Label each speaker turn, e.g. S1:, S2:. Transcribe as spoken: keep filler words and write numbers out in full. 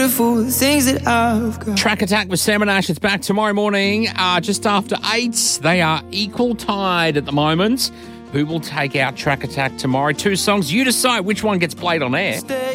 S1: things that I've got.
S2: Track Attack with Sam and Ash. It's back tomorrow morning, uh, just after eight. They are equal tied at the moment. Who will take out Track Attack tomorrow? Two songs. You decide which one gets played on air.